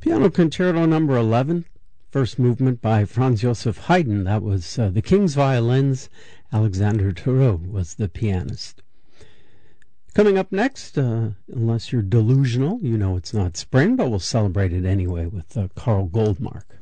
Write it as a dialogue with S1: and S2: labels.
S1: Piano Concerto number 11, first movement by Franz Joseph Haydn. That was the King's violins. Alexander Tarot was the pianist. Coming up next, unless you're delusional, you know it's not spring, but we'll celebrate it anyway with Carl Goldmark.